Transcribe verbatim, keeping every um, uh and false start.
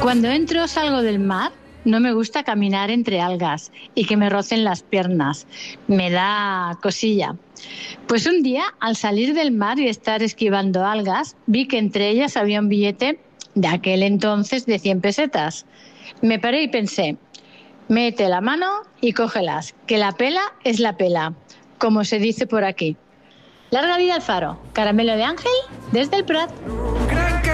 Cuando entro o salgo del mar, no me gusta caminar entre algas y que me rocen las piernas. Me da cosilla. Pues un día, al salir del mar y estar esquivando algas, vi que entre ellas había un billete de aquel entonces de cien pesetas. Me paré y pensé, mete la mano y cógelas, que la pela es la pela, como se dice por aquí. Larga vida al faro. Caramelo de Ángel, desde el Prat.